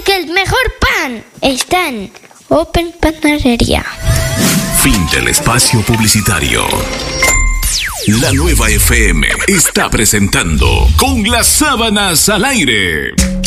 que el mejor pan está en Open Panadería. Fin del espacio publicitario. La Nueva FM está presentando Con las Sábanas al Aire.